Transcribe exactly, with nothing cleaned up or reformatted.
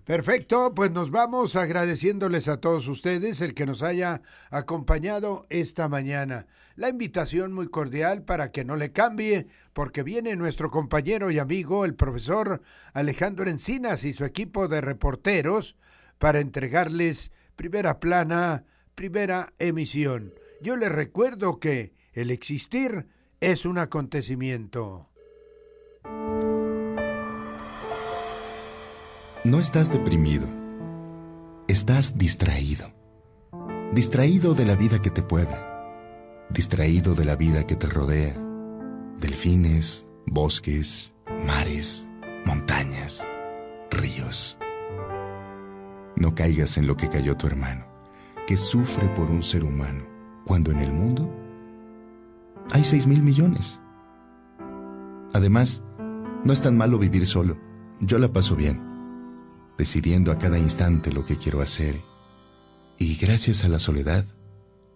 Perfecto, pues nos vamos agradeciéndoles a todos ustedes el que nos haya acompañado esta mañana. La invitación muy cordial para que no le cambie, porque viene nuestro compañero y amigo, el profesor Alejandro Encinas y su equipo de reporteros para entregarles primera plana, primera emisión. Yo les recuerdo que el existir es un acontecimiento. No estás deprimido, estás distraído. Distraído de la vida que te puebla, distraído de la vida que te rodea. Delfines, bosques, mares, montañas, ríos. No caigas en lo que cayó tu hermano, que sufre por un ser humano, cuando en el mundo hay seis mil millones. Además, no es tan malo vivir solo. Yo la paso bien, decidiendo a cada instante lo que quiero hacer. Y gracias a la soledad,